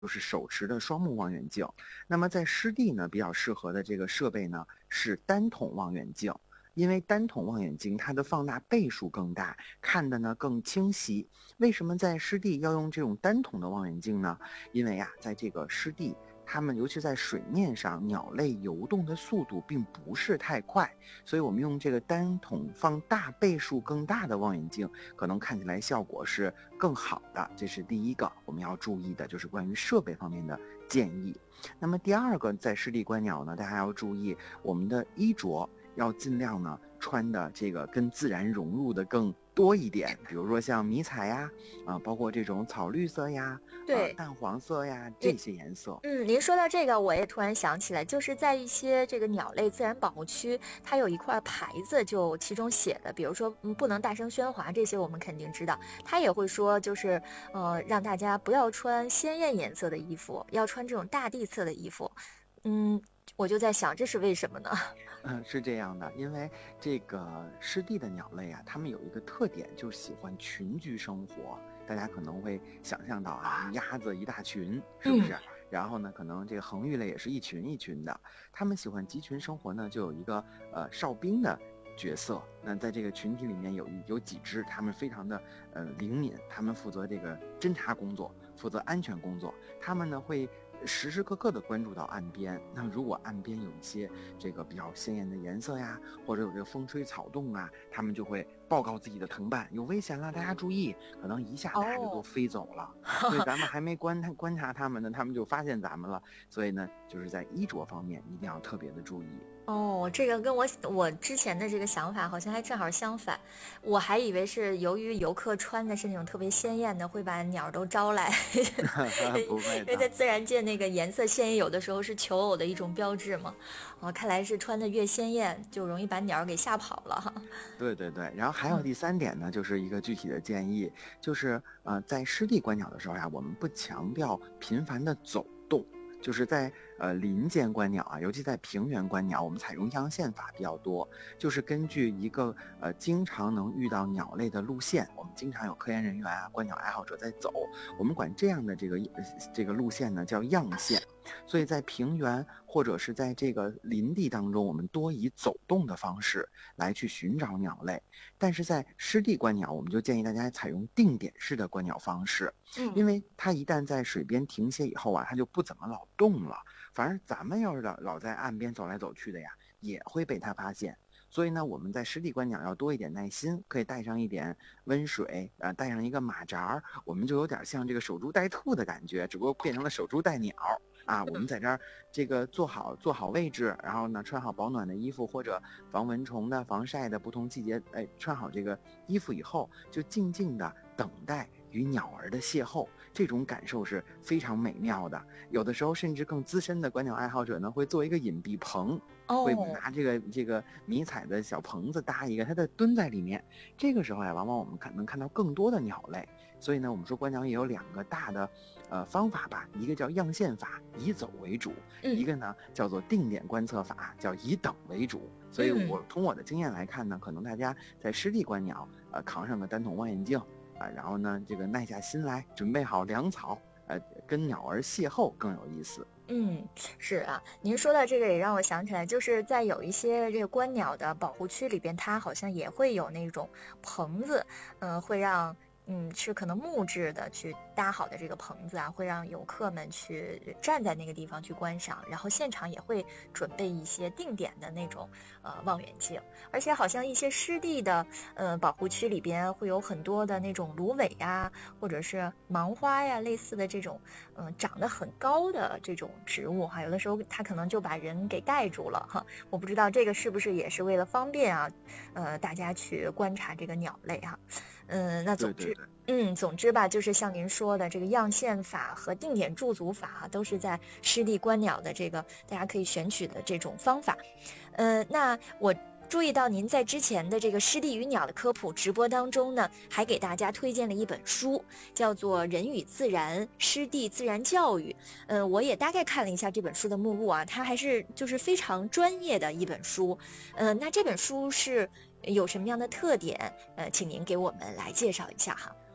就是手持的双目望远镜。那么在湿地呢，比较适合的这个设备呢是单筒望远镜。因为单筒望远镜它的放大倍数更大，看的呢更清晰。为什么在湿地要用这种单筒的望远镜呢？因为在这个湿地，它们尤其在水面上，鸟类游动的速度并不是太快，所以我们用这个单筒放大倍数更大的望远镜，可能看起来效果是更好的。这是第一个我们要注意的，就是关于设备方面的建议。那么第二个，在湿地观鸟呢，大家要注意我们的衣着。要尽量呢穿的这个跟自然融入的更多一点，比如说像迷彩呀，包括这种草绿色呀， 对， 淡黄色呀，这些颜色。 您说到这个，我也突然想起来，就是在一些这个鸟类自然保护区，它有一块牌子，就其中写的，比如说不能大声喧哗，这些我们肯定知道。它也会说，就是让大家不要穿鲜艳颜色的衣服，要穿这种大地色的衣服。我就在想，这是为什么呢？ 是这样的，因为这个湿地的鸟类它们有一个特点，就是喜欢群居生活。大家可能会想象到鸭子一大群，是不是？然后呢，可能这个恒玉类也是一群一群的。它们喜欢集群生活呢，就有一个哨兵的角色。那在这个群体里面有几只，它们非常的灵敏，它们负责这个侦察工作，负责安全工作。它们呢会时时刻刻的关注到岸边。那如果岸边有一些这个比较鲜艳的颜色呀，或者有这个风吹草动他们就会报告自己的同伴有危险了，大家注意。可能一下大家就都飞走了，所以咱们还没观察他们呢，他们就发现咱们了。所以呢，就是在衣着方面一定要特别的注意。 这个跟我之前的这个想法好像还正好相反，我还以为是由于游客穿的是那种特别鲜艳的，会把鸟都招来。 不会的， 因为在自然界那个颜色鲜艳，有的时候是求偶的一种标志嘛。看来是穿的越鲜艳，就容易把鸟给吓跑了哈。 对对对，然后还有第三点呢，就是一个具体的建议，就是在湿地观鸟的时候我们不强调频繁的走动。就是在林间观鸟尤其在平原观鸟，我们采用样线法比较多，就是根据一个经常能遇到鸟类的路线，我们经常有科研人员观鸟爱好者在走，我们管这样的这个路线呢叫样线。所以在平原或者是在这个林地当中，我们多以走动的方式来去寻找鸟类。但是在湿地观鸟，我们就建议大家采用定点式的观鸟方式。因为它一旦在水边停歇以后它就不怎么老动了，反而咱们要是老在岸边走来走去的也会被它发现。所以呢，我们在湿地观鸟要多一点耐心，可以带上一点温水，带上一个马扎，我们就有点像这个守株待兔的感觉，只不过变成了守株待鸟。我们在这儿这个做好位置，然后呢穿好保暖的衣服或者防蚊虫的、防晒的，不同季节穿好这个衣服以后，就静静的等待与鸟儿的邂逅，这种感受是非常美妙的。有的时候甚至更资深的观鸟爱好者呢，会做一个隐蔽棚，会拿这个迷彩的小棚子搭一个，它的蹲在里面。这个时候往往我们能看到更多的鸟类。所以呢，我们说观鸟也有两个大的方法吧，一个叫样线法，以走为主；一个呢叫做定点观测法，叫以等为主。所以我从我的经验来看呢，可能大家在湿地观鸟，扛上个单筒望远镜然后呢这个耐下心来，准备好粮草，跟鸟儿邂逅更有意思。 是啊，您说到这个也让我想起来，就是在有一些这个观鸟的保护区里边，它好像也会有那种棚子，会让是可能木质的去搭好的这个棚子会让游客们去站在那个地方去观赏，然后现场也会准备一些定点的那种望远镜，而且好像一些湿地的保护区里边会有很多的那种芦苇或者是芒花类似的这种长得很高的这种植物有的时候它可能就把人给盖住了我不知道这个是不是也是为了方便大家去观察这个鸟类那总之总之吧，就是像您说的这个样线法和定点驻足法都是在湿地观鸟的这个大家可以选取的这种方法。那我注意到您在之前的这个湿地与鸟的科普直播当中呢，还给大家推荐了一本书，叫做《人与自然：湿地自然教育》。我也大概看了一下这本书的目录它还是就是非常专业的一本书。那这本书是有什么样的特点？请您给我们来介绍一下哈。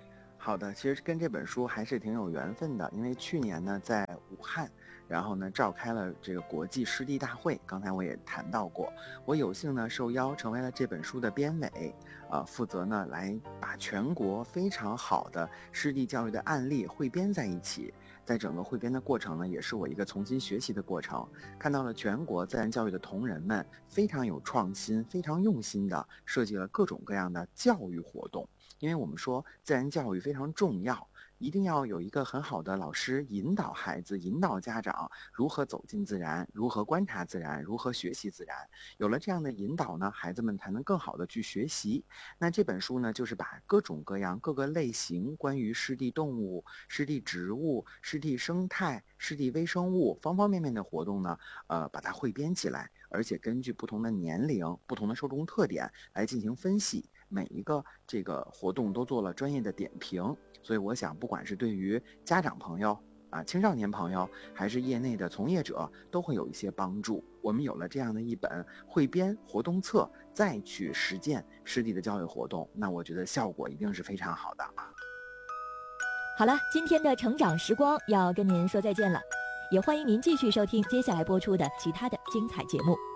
好的，其实跟这本书还是挺有缘分的，因为去年呢在武汉，然后呢召开了这个国际湿地大会，刚才我也谈到过，我有幸呢受邀成为了这本书的编委，负责呢来把全国非常好的湿地教育的案例汇编在一起。在整个汇编的过程呢，也是我一个重新学习的过程，看到了全国自然教育的同仁们非常有创新、非常用心的设计了各种各样的教育活动。因为我们说自然教育非常重要，一定要有一个很好的老师引导孩子、引导家长如何走进自然，如何观察自然，如何学习自然。有了这样的引导呢，孩子们才能更好的去学习。那这本书呢，就是把各种各样各个类型关于湿地动物、湿地植物、湿地生态、湿地微生物方方面面的活动呢，把它汇编起来，而且根据不同的年龄、不同的受众特点来进行分析。每一个这个活动都做了专业的点评，所以我想不管是对于家长朋友青少年朋友，还是业内的从业者，都会有一些帮助。我们有了这样的一本汇编活动册，再去实践湿地的教育活动，那我觉得效果一定是非常好的。 好了，今天的成长时光要跟您说再见了，也欢迎您继续收听接下来播出的其他的精彩节目。